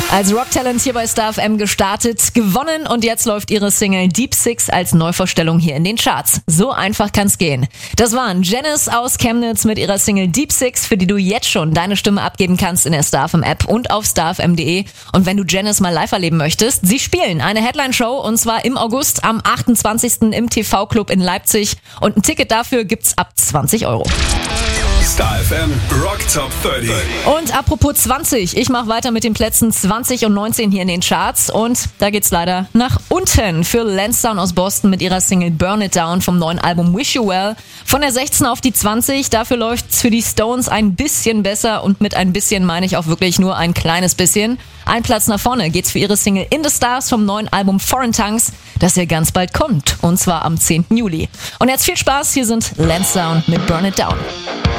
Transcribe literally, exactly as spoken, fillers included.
Als Rocktalent hier bei Star F M gestartet, gewonnen und jetzt läuft ihre Single Deep Six als Neuvorstellung hier in den Charts. So einfach kann's gehen. Das waren Janice aus Chemnitz mit ihrer Single Deep Six, für die du jetzt schon deine Stimme abgeben kannst in der Star F M App und auf star f m punkt de. Und wenn du Janice mal live erleben möchtest, sie spielen eine Headline-Show und zwar im August am achtundzwanzigsten im T V-Club in Leipzig und ein Ticket dafür gibt's ab zwanzig Euro. Star F M Rock Top dreißig. Und apropos zwanzig, ich mache weiter mit den Plätzen zwanzig und neunzehn hier in den Charts und da geht's leider nach unten für Lansdowne aus Boston mit ihrer Single Burn It Down vom neuen Album Wish You Well. Von der sechzehn auf die zwanzig, dafür läuft's für die Stones ein bisschen besser und mit ein bisschen meine ich auch wirklich nur ein kleines bisschen. Ein Platz nach vorne geht's für ihre Single In the Stars vom neuen Album Foreign Tongues, das ja ganz bald kommt und zwar am zehnten Juli. Und jetzt viel Spaß, hier sind Lansdowne mit Burn It Down.